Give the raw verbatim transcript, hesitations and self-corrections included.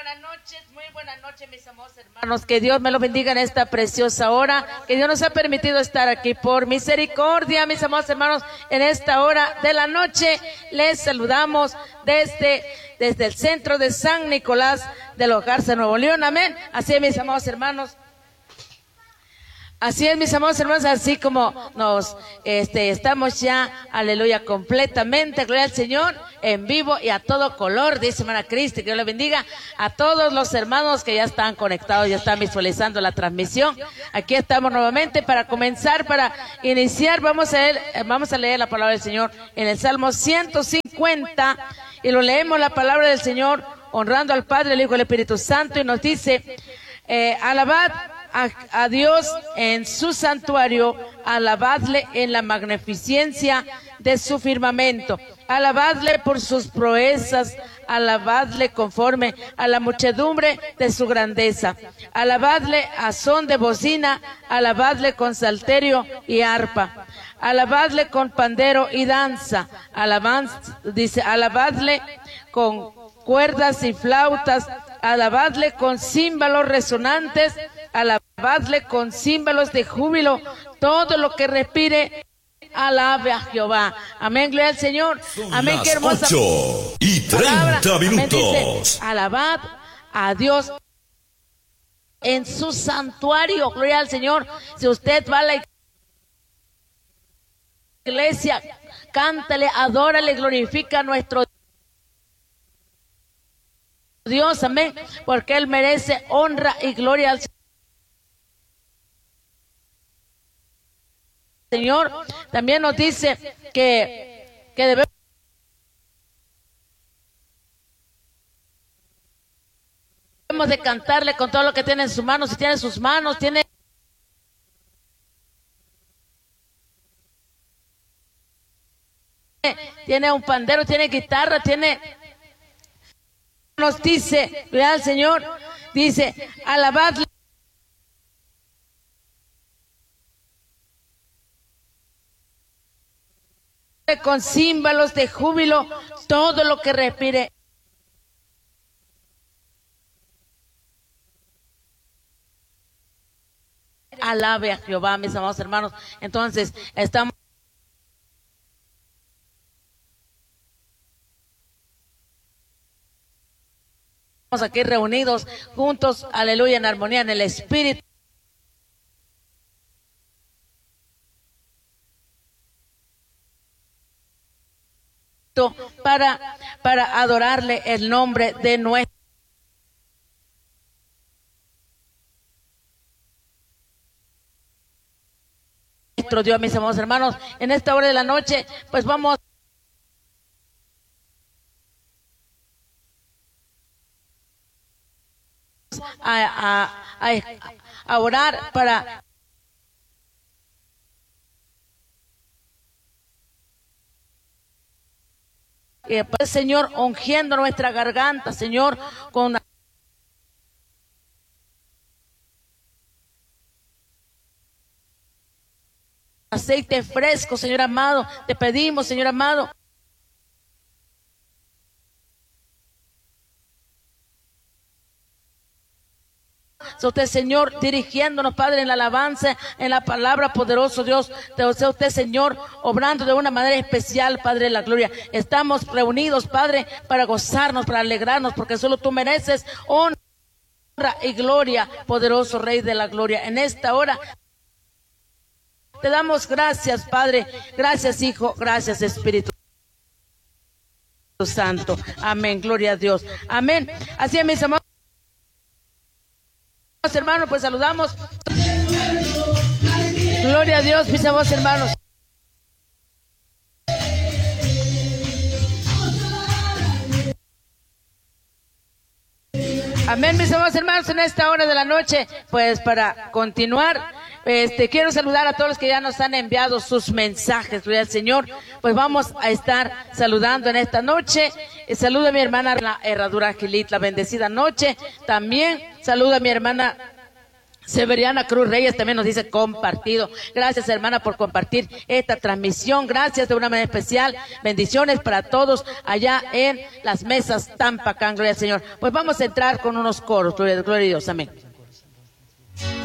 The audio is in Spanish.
buenas noches, muy buenas noches, mis amados hermanos. Que Dios me los bendiga en esta preciosa hora, que Dios nos ha permitido estar aquí por misericordia, mis amados hermanos, en esta hora de la noche. Les saludamos desde, desde el centro de San Nicolás de los Garza, Nuevo León, amén. Así es, mis amados hermanos. Así es, mis amados hermanos, así como nos este, estamos ya, aleluya, completamente, gloria al Señor, en vivo y a todo color, dice hermana Cristi, que Dios le bendiga a todos los hermanos que ya están conectados, ya están visualizando la transmisión. Aquí estamos nuevamente para comenzar, para iniciar. Vamos a leer, vamos a leer la palabra del Señor en el Salmo ciento cincuenta, y lo leemos la palabra del Señor honrando al Padre, el Hijo y el Espíritu Santo, y nos dice, eh, alabad A, a Dios en su santuario, alabadle en la magnificencia de su firmamento, alabadle por sus proezas, alabadle conforme a la muchedumbre de su grandeza, alabadle a son de bocina, alabadle con salterio y arpa, alabadle con pandero y danza, alabanza, dice, alabadle con cuerdas y flautas, alabadle con címbalos resonantes, alabadle con címbalos de júbilo, todo lo que respire, alabe a Jehová. Amén, gloria al Señor. Son amén, qué hermosa ocho y treinta minutos. Amén, dice, alabad a Dios en su santuario, gloria al Señor. Si usted va a la iglesia, cántale, adórale, glorifica a nuestro Dios, amén, porque Él merece honra y gloria al Señor. También nos dice que, que debemos de cantarle con todo lo que tiene en sus manos. Si tiene sus manos, tiene tiene un pandero, tiene guitarra, tiene, nos dice, vea al Señor, dice, alabadle con címbalos de júbilo, todo lo que respire. Alabe a Jehová, mis amados hermanos. Entonces, estamos aquí reunidos juntos, aleluya, en armonía, en el Espíritu. Para, para adorarle el nombre de nuestro Dios, mis amados hermanos. En esta hora de la noche, pues vamos a, a, a, a orar para Eh, pues, Señor, ungiendo nuestra garganta, Señor, con aceite fresco, Señor amado. Te pedimos, Señor amado, sea usted, Señor, dirigiéndonos, Padre, en la alabanza, en la palabra, poderoso Dios. Sea usted, Señor, obrando de una manera especial, Padre de la gloria. Estamos reunidos, Padre, para gozarnos, para alegrarnos, porque solo tú mereces honra y gloria, poderoso Rey de la gloria. En esta hora te damos gracias, Padre. Gracias, Hijo. Gracias, Espíritu Santo. Amén. Gloria a Dios. Amén. Así es, mis amados hermanos, pues saludamos. Gloria a Dios, mis amados hermanos. Amén, mis amados hermanos, en esta hora de la noche, pues para continuar, este, quiero saludar a todos los que ya nos han enviado sus mensajes, gloria al Señor. Pues vamos a estar saludando en esta noche. Eh, saludo a mi hermana la Herradura Gilit, la bendecida noche. También saludo a mi hermana Severiana Cruz Reyes también nos dice compartido. Gracias, hermana, por compartir esta transmisión. Gracias de una manera especial. Bendiciones para todos allá en las mesas Tampacán. Gloria al Señor. Pues vamos a entrar con unos coros. Gloria, gloria a Dios. Amén.